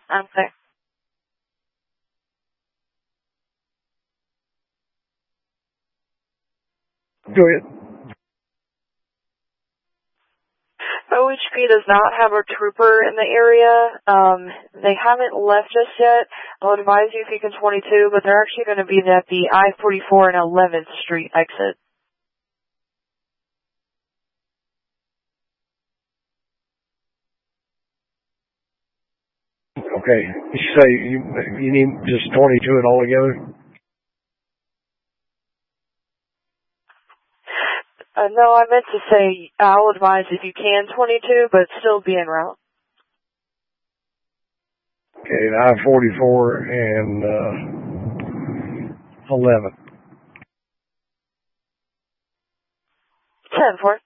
I'm clear. Go ahead. OHP does not have a trooper in the area. They haven't left us yet. I'll advise you if you can 22, but they're actually going to be at the I-44 and 11th Street exit. Okay. You say you need just 22 and all together? No, I meant to say I'll advise if you can 22, but still be en route. Okay, I-44 and 11. 10-4.